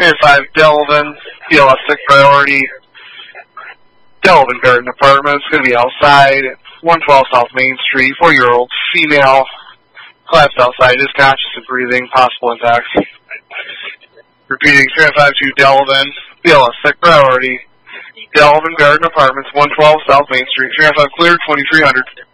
5 Delvin, BLS 6 priority. Delvin Garden Apartments, going to be outside, 112 South Main Street, 4-year-old female, collapsed outside, is conscious and breathing, possible impacts. Repeating, 352 Delvin, BLS 6 priority. Delvin Garden Apartments, 112 South Main Street, 305 clear, 2300.